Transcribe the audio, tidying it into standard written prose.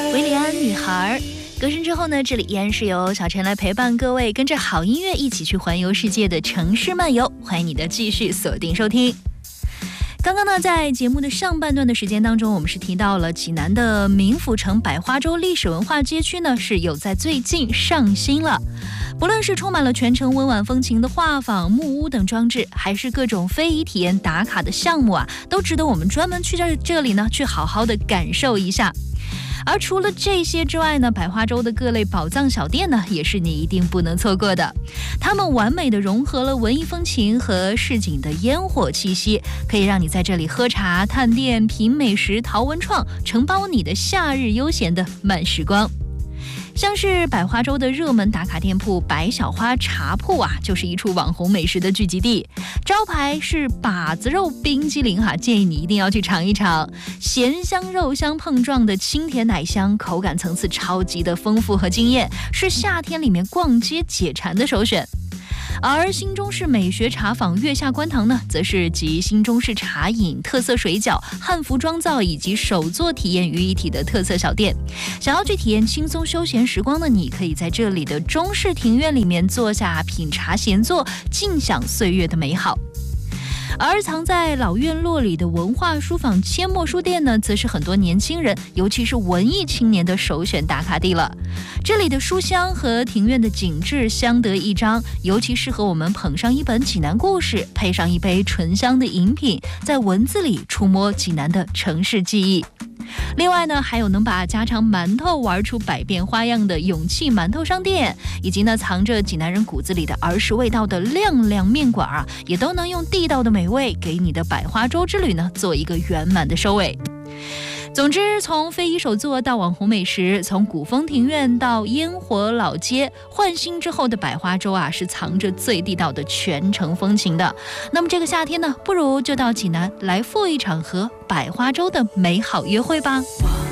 维里安女孩。歌声之后呢，这里依然是由小陈来陪伴各位，跟着好音乐一起去环游世界的城市漫游。欢迎你的继续锁定收听。刚刚呢，在节目的上半段的时间当中，我们是提到了济南的民府城百花洲历史文化街区呢，是有在最近上新了。不论是充满了全城温婉风情的画舫、木屋等装置，还是各种非遗体验打卡的项目啊，都值得我们专门去这里呢，去好好的感受一下。而除了这些之外呢，百花洲的各类宝藏小店呢，也是你一定不能错过的。它们完美的融合了文艺风情和市井的烟火气息，可以让你在这里喝茶、探店、品美食、淘文创，承包你的夏日悠闲的慢时光。像是百花洲的热门打卡店铺白小花茶铺啊，就是一处网红美食的聚集地。招牌是把子肉冰激凌建议你一定要去尝一尝。咸香肉香碰撞的清甜奶香，口感层次超级的丰富和惊艳，是夏天里面逛街解馋的首选。而新中式美学茶坊月下观堂呢，则是集新中式茶饮、特色水饺、汉服妆造以及手作体验于一体的特色小店。想要去体验轻松休闲时光的你，可以在这里的中式庭院里面坐下品茶闲坐，尽享岁月的美好。而藏在老院落里的文化书坊阡陌书店呢，则是很多年轻人，尤其是文艺青年的首选打卡地了。这里的书香和庭院的景致相得益彰，尤其适合我们捧上一本济南故事，配上一杯醇香的饮品，在文字里触摸济南的城市记忆。另外呢，还有能把家常馒头玩出百变花样的勇气馒头商店，以及呢藏着济南人骨子里的儿时味道的亮亮面馆啊，也都能用地道的美味给你的百花洲之旅呢做一个圆满的收尾。总之，从非遗手作到网红美食，从古风庭院到烟火老街，换新之后的百花洲啊，是藏着最地道的全城风情的。那么这个夏天呢，不如就到济南来赴一场和百花洲的美好约会吧。